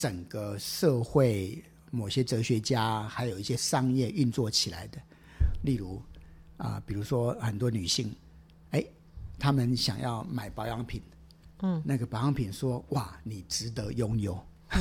整个社会某些哲学家还有一些商业运作起来的。例如比如说很多女性她们想要买保养品，那个保养品说哇你值得拥有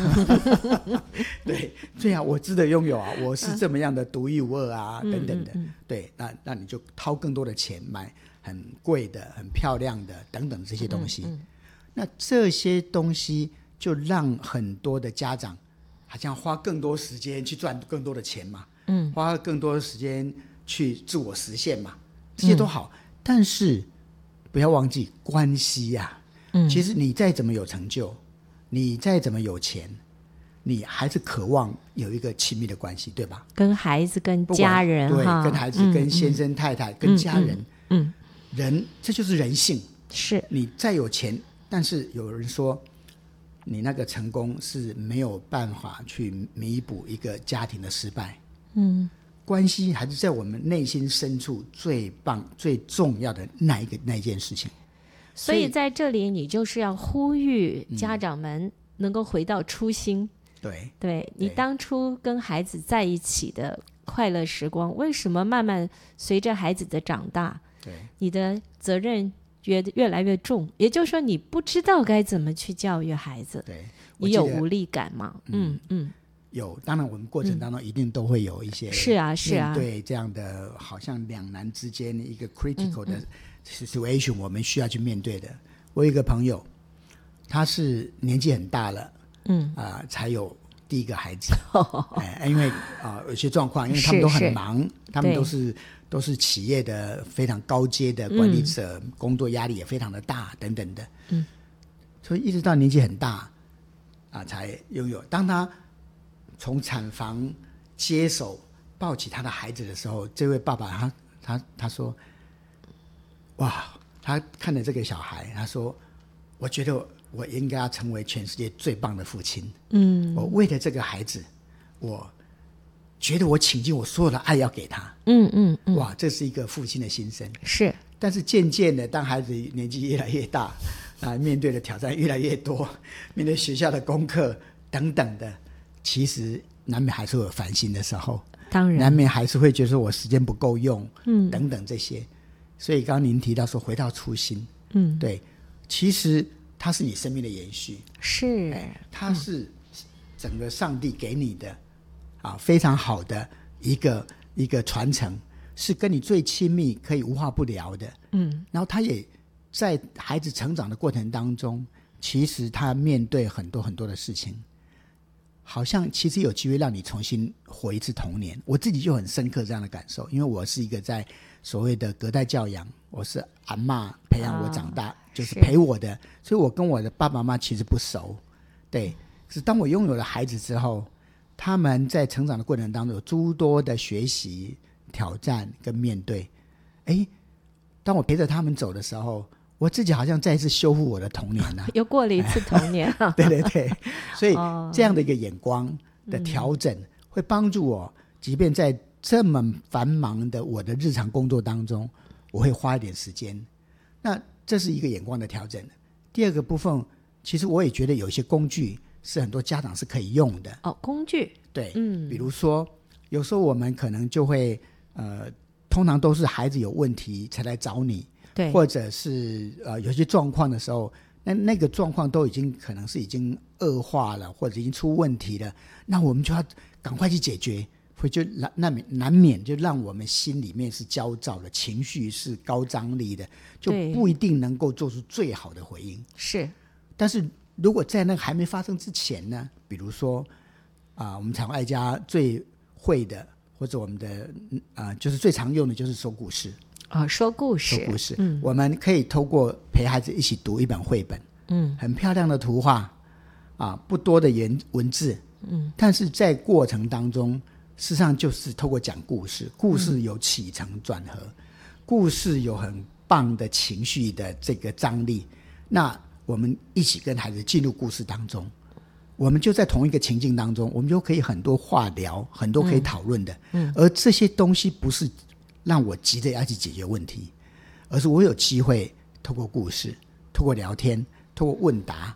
对啊，我值得拥有啊，我是这么样的独一无二啊，等等的。对，那你就掏更多的钱买很贵的很漂亮的等等这些东西。那这些东西就让很多的家长好像花更多时间去赚更多的钱嘛，花更多的时间去自我实现嘛，这些都好，但是不要忘记关系啊。其实你再怎么有成就，你再怎么有钱，你还是渴望有一个亲密的关系，对吧？跟孩子跟家人， 对，跟孩子跟先生太太跟家人，人这就是人性。是你再有钱，但是有人说你那个成功是没有办法去弥补一个家庭的失败。关系还是在我们内心深处最棒最重要的那一件事情。 所以在这里你就是要呼吁家长们能够回到初心。对，你当初跟孩子在一起的快乐时光，为什么慢慢随着孩子的长大，你的责任越来越重，也就是说你不知道该怎么去教育孩子。对，你有无力感吗？ 有，当然我们过程当中一定都会有一些是啊面对这样的好像两难之间一个 critical 的 situation，我们需要去面对的。我有一个朋友，他是年纪很大了，才有第一个孩子。因为有些状况，因为他们都很忙，他们都是企业的非常高阶的管理者，工作压力也非常的大等等的。所以一直到年纪很大才拥有。当他从产房接手抱起他的孩子的时候，这位爸爸他说哇，他看了这个小孩，他说我觉得我应该要成为全世界最棒的父亲。我为了这个孩子，我觉得我倾尽我所有的爱要给他。哇，这是一个父亲的心声。是，但是渐渐的当孩子年纪越来越大面对的挑战越来越多，面对学校的功课等等的，其实难免还是会有烦心的时候，当然难免还是会觉得我时间不够用，等等这些。所以刚刚您提到说回到初心，对，其实它是你生命的延续，是，它是整个上帝给你的非常好的一个传承，是跟你最亲密可以无话不聊的。然后他也在孩子成长的过程当中，其实他面对很多很多的事情，好像其实有机会让你重新活一次童年。我自己就很深刻这样的感受，因为我是一个在所谓的隔代教养，我是阿嬷培养我长大，就是陪我的，所以我跟我的爸爸妈妈其实不熟。对，可是当我拥有了孩子之后，他们在成长的过程当中有诸多的学习挑战跟面对。当我陪着他们走的时候，我自己好像再一次修复我的童年又过了一次童年对对对，所以这样的一个眼光的调整会帮助我，即便在这么繁忙的我的日常工作当中，我会花一点时间。那这是一个眼光的调整。第二个部分，其实我也觉得有一些工具是很多家长是可以用的。工具，对，比如说有时候我们可能就会通常都是孩子有问题才来找你，对，或者是有些状况的时候，那个状况都已经可能是已经恶化了，或者已经出问题了，那我们就要赶快去解决，会就难免就让我们心里面是焦躁的，情绪是高张力的，就不一定能够做出最好的回应。是，但是如果在那个还没发生之前呢，比如说我们彩虹爱家最会的，或者我们的就是最常用的就是说故事。说故事，我们可以透过陪孩子一起读一本绘本，很漂亮的图画不多的文字，但是在过程当中事实上就是透过讲故事，故事有起承转合，故事有很棒的情绪的这个张力，那我们一起跟孩子进入故事当中，我们就在同一个情境当中，我们就可以很多话聊，很多可以讨论的，而这些东西不是让我急着要去解决问题，而是我有机会透过故事，透过聊天，透过问答，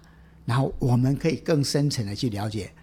然后我们可以更深层的去了解